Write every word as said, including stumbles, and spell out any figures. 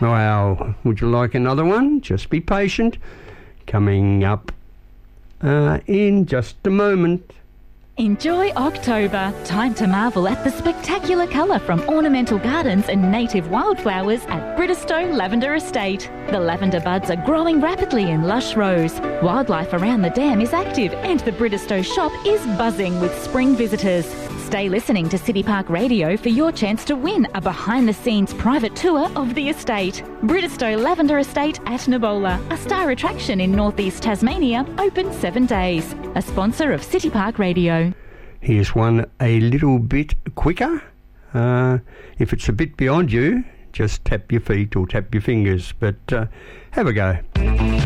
Well, would you like another one? Just be patient. Coming up uh, in just a moment. Enjoy October. Time to marvel at the spectacular colour from ornamental gardens and native wildflowers at Bridestow Lavender Estate. The lavender buds are growing rapidly in lush rows. Wildlife around the dam is active and the Bridestow shop is buzzing with spring visitors. Stay listening to City Park Radio for your chance to win a behind-the-scenes private tour of the estate. Bridestow Lavender Estate at Nabola, a star attraction in northeast Tasmania, open seven days. A sponsor of City Park Radio. Here's one a little bit quicker. Uh, if it's a bit beyond you, just tap your feet or tap your fingers, but uh, have a go.